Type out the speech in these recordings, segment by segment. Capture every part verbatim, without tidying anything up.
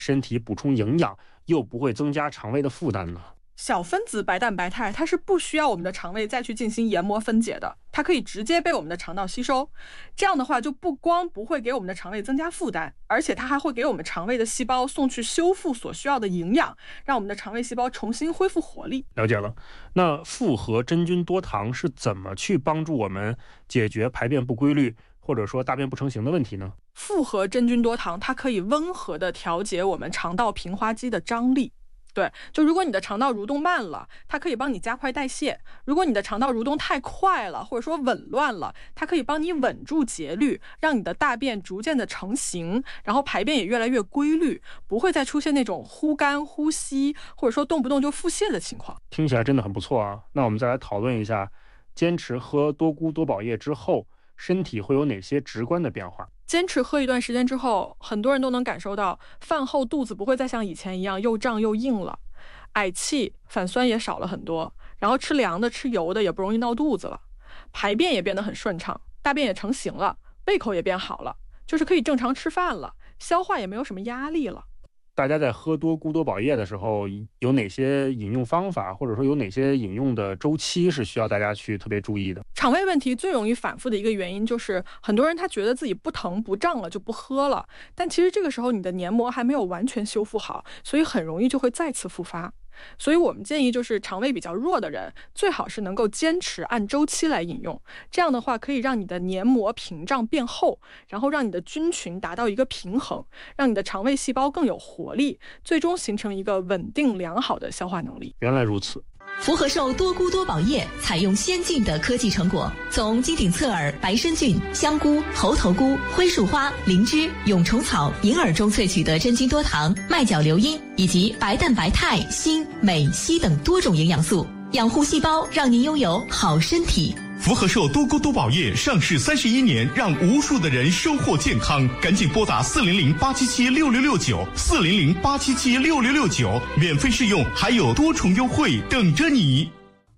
身体补充营养，又不会增加肠胃的负担呢？ 小分子白蛋白肽它是不需要我们的肠胃再去进行研磨分解的，它可以直接被我们的肠道吸收。这样的话就不光不会给我们的肠胃增加负担，而且它还会给我们肠胃的细胞送去修复所需要的营养，让我们的肠胃细胞重新恢复活力。 了解了。那复合真菌多糖是怎么去帮助我们解决排便不规律或者说大便不成形的问题呢？ 复合真菌多糖它可以温和地调节我们肠道平滑肌的张力。对，就如果你的肠道蠕动慢了，它可以帮你加快代谢；如果你的肠道蠕动太快了，或者说紊乱了，它可以帮你稳住节律，让你的大便逐渐的成型，然后排便也越来越规律，不会再出现那种忽干忽稀，或者说动不动就腹泻的情况。 听起来真的很不错啊。那我们再来讨论一下，坚持喝多菇多宝叶之后，身体会有哪些直观的变化？ 坚持喝一段时间之后，很多人都能感受到饭后肚子不会再像以前一样又胀又硬了，嗳气反酸也少了很多，然后吃凉的吃油的也不容易闹肚子了，排便也变得很顺畅，大便也成型了，胃口也变好了，就是可以正常吃饭了，消化也没有什么压力了。 大家在喝多菇多宝叶的时候，有哪些饮用方法，或者说有哪些饮用的周期是需要大家去特别注意的？ 肠胃问题最容易反复的一个原因就是很多人他觉得自己不疼不胀了就不喝了，但其实这个时候你的黏膜还没有完全修复好，所以很容易就会再次复发。所以我们建议就是肠胃比较弱的人最好是能够坚持按周期来饮用，这样的话可以让你的黏膜屏障变厚，然后让你的菌群达到一个平衡，让你的肠胃细胞更有活力，最终形成一个稳定良好的消化能力。 原来如此。 福和寿多菇多宝叶采用先进的科技成果，从金顶侧耳、白参菌、香菇、猴头菇、灰树花、灵芝、蛹虫草、银耳中萃取的真菌多糖、麦角硫因以及白蛋白肽、锌、镁、硒等多种营养素，养护细胞，让您拥有好身体。 福和寿多菇多宝叶上市三十一年，让无数的人收获健康。赶紧拨打四零零八七七六六六九四零零八七七六六六九，免费试用，还有多重优惠等着你。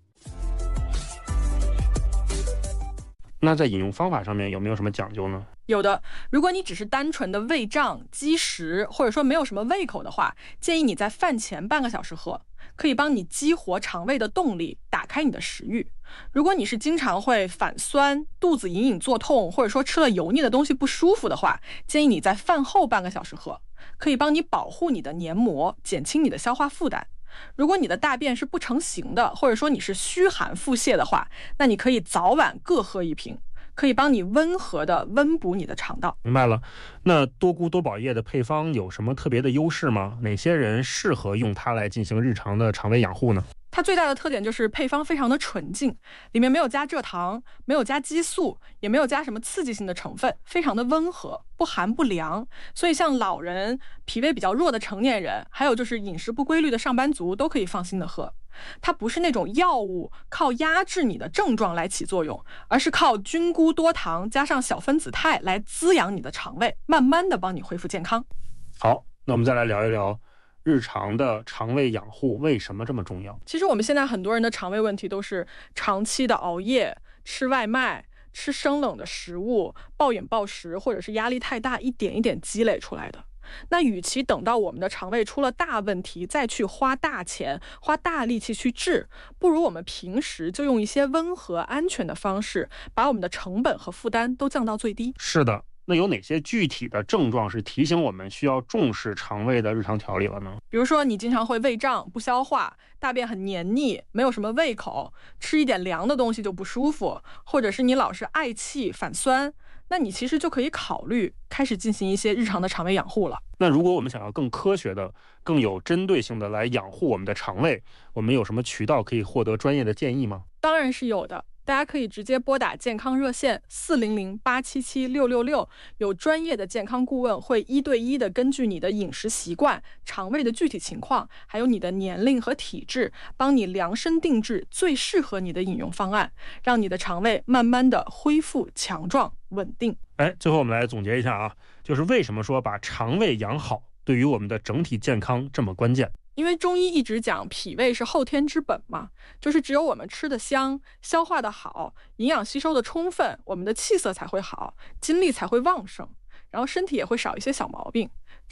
那在饮用方法上面有没有什么讲究呢？ 有的，如果你只是单纯的胃胀、积食，或者说没有什么胃口的话，建议你在饭前半个小时喝，可以帮你激活肠胃的动力，打开你的食欲。如果你是经常会反酸、肚子隐隐作痛，或者说吃了油腻的东西不舒服的话，建议你在饭后半个小时喝，可以帮你保护你的黏膜，减轻你的消化负担。如果你的大便是不成形的，或者说你是虚寒腹泻的话，那你可以早晚各喝一瓶，可以帮你温和的温补你的肠道。 明白了。那多菇多宝叶的配方有什么特别的优势吗？哪些人适合用它来进行日常的肠胃养护呢？ 它最大的特点就是配方非常的纯净，里面没有加蔗糖，没有加激素，也没有加什么刺激性的成分，非常的温和，不寒不凉。所以像老人、脾胃比较弱的成年人，还有就是饮食不规律的上班族都可以放心的喝。它不是那种药物靠压制你的症状来起作用，而是靠菌菇多糖加上小分子肽来滋养你的肠胃，慢慢的帮你恢复健康。 好，那我们再来聊一聊日常的肠胃养护为什么这么重要？ 其实我们现在很多人的肠胃问题都是长期的熬夜、吃外卖、吃生冷的食物、暴饮暴食，或者是压力太大，一点一点积累出来的。那与其等到我们的肠胃出了大问题再去花大钱花大力气去治，不如我们平时就用一些温和安全的方式，把我们的成本和负担都降到最低。 是的。那有哪些具体的症状是提醒我们需要重视肠胃的日常调理了呢？ 比如说你经常会胃胀、不消化，大便很黏腻，没有什么胃口，吃一点凉的东西就不舒服，或者是你老是嗳气反酸，那你其实就可以考虑开始进行一些日常的肠胃养护了。 那如果我们想要更科学的、更有针对性的来养护我们的肠胃，我们有什么渠道可以获得专业的建议吗？ 当然是有的。大家可以直接拨打健康热线四零零八七七六六六，有专业的健康顾问会一对一的根据你的饮食习惯、肠胃的具体情况，还有你的年龄和体质，帮你量身定制最适合你的饮用方案，让你的肠胃慢慢的恢复强壮稳定。 哎，最后我们来总结一下啊，就是为什么说把肠胃养好对于我们的整体健康这么关键？ 因为中医一直讲脾胃是后天之本嘛，就是只有我们吃的香、消化的好、营养吸收的充分，我们的气色才会好，精力才会旺盛，然后身体也会少一些小毛病。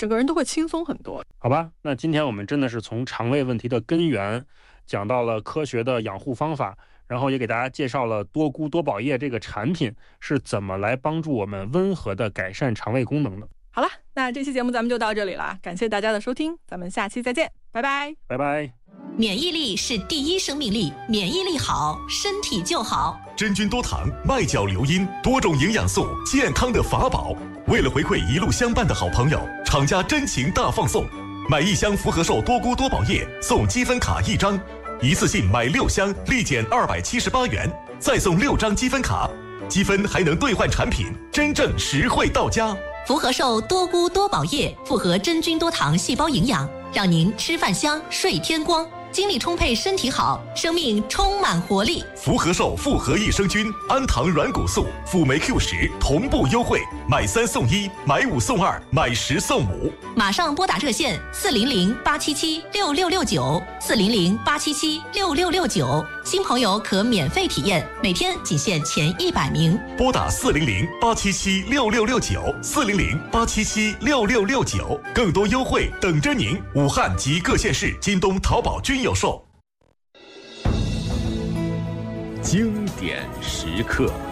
整个人都会轻松很多。 好吧，那今天我们真的是从肠胃问题的根源讲到了科学的养护方法，然后也给大家介绍了多菇多宝液这个产品是怎么来帮助我们温和的改善肠胃功能的。 好了，那这期节目咱们就到这里了，感谢大家的收听，咱们下期再见，拜拜， 拜拜。 免疫力是第一生命力，免疫力好，身体就好。 真菌多糖，麦角硫因，多种营养素，健康的法宝。为了回馈一路相伴的好朋友，厂家真情大放送，买一箱福和寿多菇多宝液送积分卡一张，一次性买六箱立减二百七十八元，再送六张积分卡，积分还能兑换产品，真正实惠到家。 福和寿多菇多宝液复合真菌多糖细胞营养，让您吃饭香，睡天光，精力充沛，身体好，生命充满活力。 福和寿复合益生菌、氨糖软骨素、辅酶 Q 十同步优惠，买三送一，买五送二，买十送五。 马上拨打热线四零零八七七六六六九，四零零八七七六六六九，新朋友可免费体验，每天仅限前一百名。 拨打四零零八七七六六六九，四零零八七七六六六九，更多优惠等着您。武汉及各县市京东、淘宝均有售。 经典时刻。